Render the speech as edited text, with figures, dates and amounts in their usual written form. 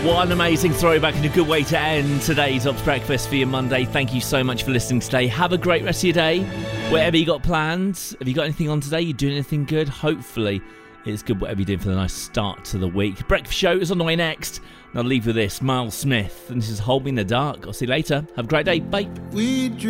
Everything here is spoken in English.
What an amazing throwback and a good way to end today's Ops Breakfast for your Monday. Thank you so much for listening today. Have a great rest of your day. Whatever you got planned, have you got anything on today? You doing anything good? Hopefully it's good whatever you're doing for the nice start to the week. Breakfast show is on the way next. And I'll leave with this, Miles Smith. And this is Hold Me in the Dark. I'll see you later. Have a great day. Bye.